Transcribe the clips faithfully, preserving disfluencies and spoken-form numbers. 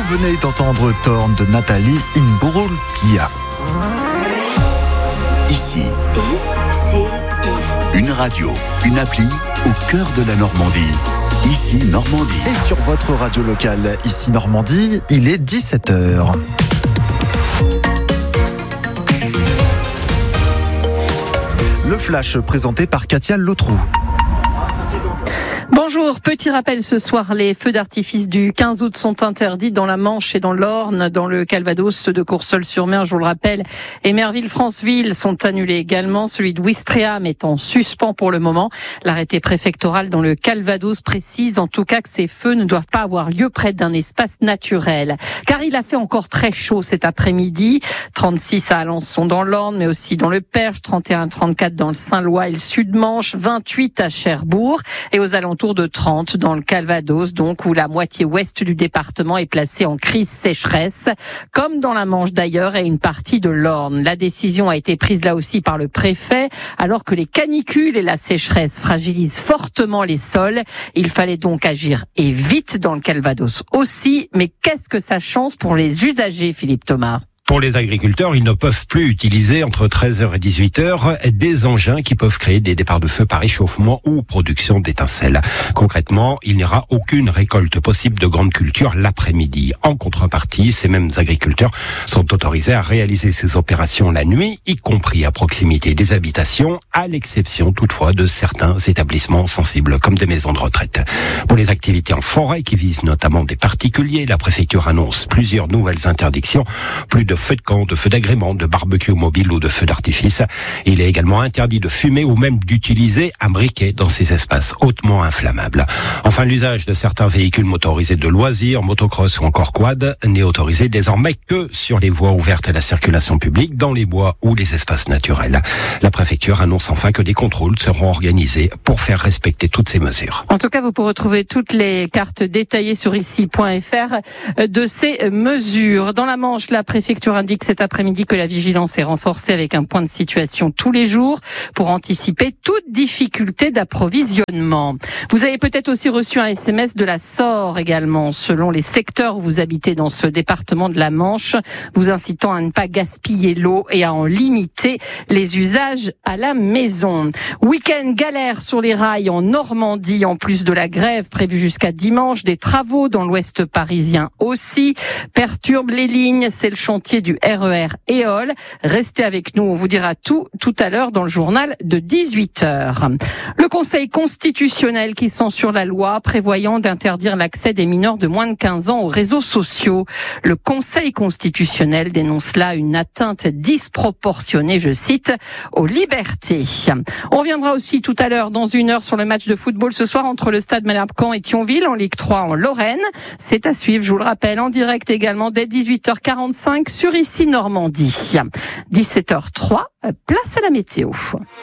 venez d'entendre Torn de Nathalie Imbruglia. Ici, I C I. une radio, une appli au cœur de la Normandie. Ici Normandie. Et sur votre radio locale, ici Normandie, il est dix-sept heures. Le flash présenté par Katia Lotrou. Bonjour, petit rappel ce soir, les feux d'artifice du quinze août sont interdits dans la Manche et dans l'Orne, dans le Calvados, ceux de Courseulles-sur-Mer, je vous le rappelle, et Merville-Franceville sont annulés également. Celui de Ouistreham est en suspens pour le moment. L'arrêté préfectoral dans le Calvados précise en tout cas que ces feux ne doivent pas avoir lieu près d'un espace naturel. Car il a fait encore très chaud cet après-midi, trente-six à Alençon dans l'Orne, mais aussi dans le Perche, trente et un à trente-quatre dans le Saint-Lois et le Sud-Manche, vingt-huit à Cherbourg et aux alentours de trente dans le Calvados, donc où la moitié ouest du département est placée en crise sécheresse, comme dans la Manche d'ailleurs et une partie de l'Orne. La décision a été prise là aussi par le préfet, alors que les canicules et la sécheresse fragilisent fortement les sols. Il fallait donc agir et vite dans le Calvados aussi. Mais qu'est-ce que ça change pour les usagers, Philippe Thomas ? Pour les agriculteurs, ils ne peuvent plus utiliser entre treize heures et dix-huit heures des engins qui peuvent créer des départs de feu par échauffement ou production d'étincelles. Concrètement, il n'y aura aucune récolte possible de grandes cultures l'après-midi. En contrepartie, ces mêmes agriculteurs sont autorisés à réaliser ces opérations la nuit, y compris à proximité des habitations, à l'exception toutefois de certains établissements sensibles comme des maisons de retraite. Pour les activités en forêt qui visent notamment des particuliers, la préfecture annonce plusieurs nouvelles interdictions, plus de feux de camp, de feux d'agrément, de barbecue mobile ou de feux d'artifice. Il est également interdit de fumer ou même d'utiliser un briquet dans ces espaces hautement inflammables. Enfin, l'usage de certains véhicules motorisés de loisirs, motocross ou encore quad n'est autorisé désormais que sur les voies ouvertes à la circulation publique, dans les bois ou les espaces naturels. La préfecture annonce enfin que des contrôles seront organisés pour faire respecter toutes ces mesures. En tout cas, vous pourrez retrouver toutes les cartes détaillées sur ici point f r de ces mesures. Dans la Manche, la préfecture indique cet après-midi que la vigilance est renforcée avec un point de situation tous les jours pour anticiper toute difficulté d'approvisionnement. Vous avez peut-être aussi reçu un S M S de la S O R également, selon les secteurs où vous habitez dans ce département de la Manche, vous incitant à ne pas gaspiller l'eau et à en limiter les usages à la maison. Week-end galère sur les rails en Normandie, en plus de la grève prévue jusqu'à dimanche. Des travaux dans l'ouest parisien aussi perturbent les lignes. C'est le chantier du R E R Éole. Restez avec nous, on vous dira tout tout à l'heure dans le journal de dix-huit heures. Le Conseil constitutionnel qui censure la loi prévoyant d'interdire l'accès des mineurs de moins de quinze ans aux réseaux sociaux. Le Conseil constitutionnel dénonce là une atteinte disproportionnée, je cite, aux libertés. On reviendra aussi tout à l'heure dans une heure sur le match de football ce soir entre le Stade Malherbe-Caen et Thionville en Ligue trois en Lorraine. C'est à suivre, je vous le rappelle, en direct également dès dix-huit heures quarante-cinq sur ici Normandie. dix-sept heures trois, place à la météo.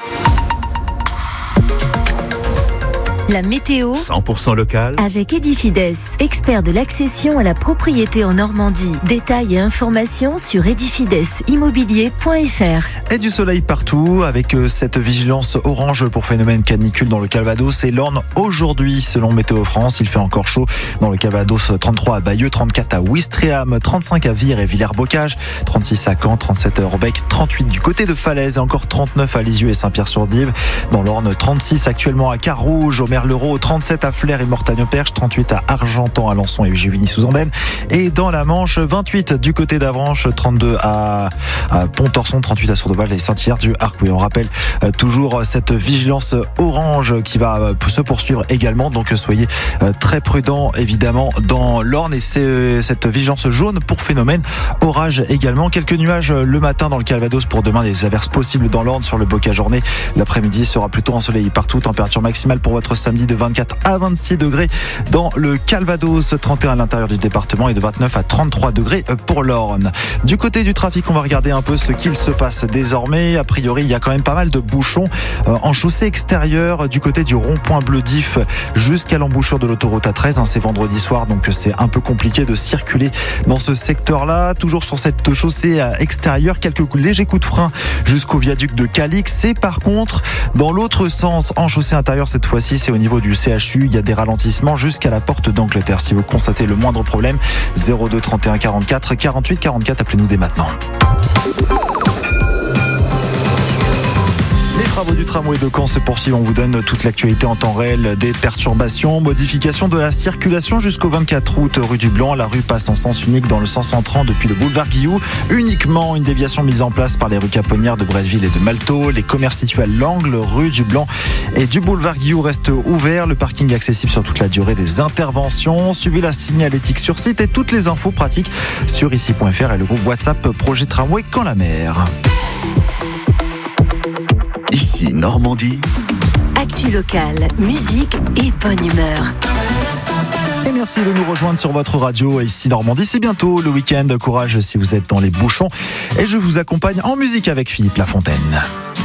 La météo cent pour cent local avec Edifides, expert de l'accession à la propriété en Normandie. Détails et informations sur edifides immobilier point f r. Et du soleil partout avec cette vigilance orange pour phénomène canicule dans le Calvados et l'Orne aujourd'hui selon Météo France. Il fait encore chaud dans le Calvados, trente-trois à Bayeux, trente-quatre à Ouistreham, trente-cinq à Vire et Villers-Bocage, trente-six à Caen, trente-sept à Orbec, trente-huit du côté de Falaise et encore trente-neuf à Lisieux et Saint-Pierre-sur-Dive. Dans l'Orne, trente-six actuellement à Carouge, au Merlereau, trente-sept à Flers et Mortagne-au-Perche, trente-huit à Argentan, Alençon et Juvigny-sous-Andenne. Et dans la Manche, vingt-huit du côté d'Avranches, trente-deux à, à Pont-Orson, trente-huit à Sourdeval et Saint-Hilaire du Harcouët. Oui, on rappelle euh, toujours cette vigilance orange qui va euh, se poursuivre également. Donc soyez euh, très prudents évidemment dans l'Orne et c'est euh, cette vigilance jaune pour phénomène orage également. Quelques nuages euh, le matin dans le Calvados pour demain, des averses possibles dans l'Orne sur le Bocage-Ornay. L'après-midi sera plutôt ensoleillé partout. Température maximale pour votre samedi de vingt-quatre à vingt-six degrés dans le Calvados, trente et un à l'intérieur du département et de vingt-neuf à trente-trois degrés pour l'Orne. Du côté du trafic, on va regarder un peu ce qu'il se passe désormais. A priori, il y a quand même pas mal de bouchons en chaussée extérieure du côté du rond-point Bleu d'If jusqu'à l'embouchure de l'autoroute A treize. C'est vendredi soir, donc c'est un peu compliqué de circuler dans ce secteur-là. Toujours sur cette chaussée extérieure, quelques légers coups de frein jusqu'au viaduc de Calix. Et par contre, dans l'autre sens, en chaussée intérieure cette fois-ci, c'est au au niveau du C H U. Il y a des ralentissements jusqu'à la porte d'Angleterre. Si vous constatez le moindre problème, zéro deux trente et un quarante-quatre quarante-huit quarante-quatre, appelez-nous dès maintenant. Les travaux du tramway de Caen se poursuivent. On vous donne toute l'actualité en temps réel des perturbations. Modification de la circulation jusqu'au vingt-quatre août, rue du Blanc. La rue passe en sens unique dans le sens entrant depuis le boulevard Guillou. Uniquement une déviation mise en place par les rues Caponnières de Bretteville et de Malteau. Les commerces situés à l'angle rue du Blanc et du boulevard Guillou restent ouverts. Le parking est accessible sur toute la durée des interventions. Suivez la signalétique sur site et toutes les infos pratiques sur ici point F R et le groupe WhatsApp Projet Tramway Caen la Mer. Ici Normandie. Actu locale, musique et bonne humeur. Et merci de nous rejoindre sur votre radio. Ici Normandie, c'est bientôt le week-end. Courage si vous êtes dans les bouchons. Et je vous accompagne en musique avec Philippe Lafontaine.